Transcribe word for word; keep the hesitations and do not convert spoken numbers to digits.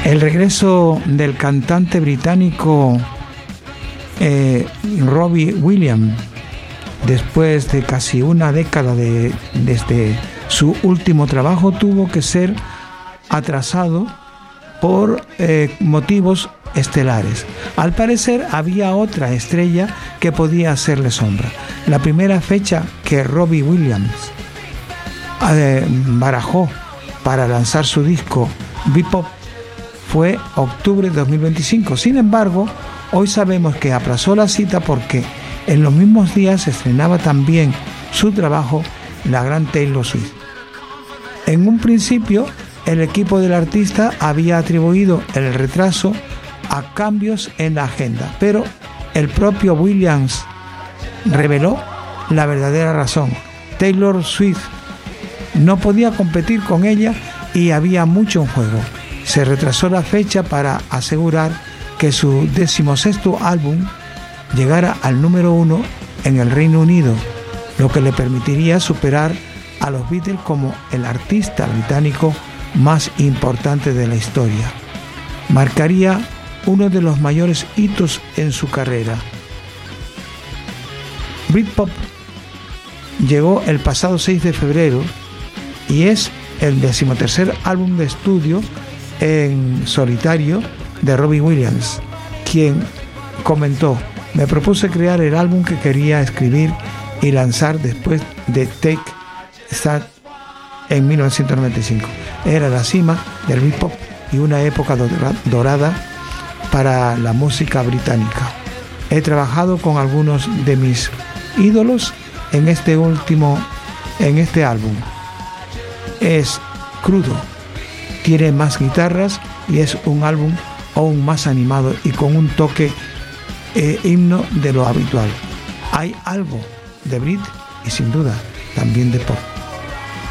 El regreso del cantante británico eh, Robbie Williams, después de casi una década de, desde su último trabajo, tuvo que ser atrasado por eh, motivos estelares. Al parecer había otra estrella que podía hacerle sombra. La primera fecha que Robbie Williams eh, barajó para lanzar su disco Bebop fue octubre de dos mil veinticinco. Sin embargo, hoy sabemos que aplazó la cita porque en los mismos días se estrenaba también su trabajo, la gran Taylor Swift. En un principio, el equipo del artista había atribuido el retraso a cambios en la agenda, pero el propio Williams reveló la verdadera razón. Taylor Swift no podía competir con ella y había mucho en juego. Se retrasó la fecha para asegurar que su decimosexto álbum llegara al número uno en el Reino Unido, lo que le permitiría superar a los Beatles como el artista británico más importante de la historia. Marcaría uno de los mayores hitos en su carrera. Britpop llegó el pasado seis de febrero y es el decimotercer álbum de estudio en solitario de Robbie Williams, quien comentó: me propuse crear el álbum que quería escribir y lanzar después de Take That en mil novecientos noventa y cinco. Era la cima del Britpop y una época dorada para la música británica. He trabajado con algunos de mis ídolos en este último, en este álbum. Es crudo, tiene más guitarras y es un álbum aún más animado y con un toque eh, himno de lo habitual. Hay algo de Brit y sin duda también de pop.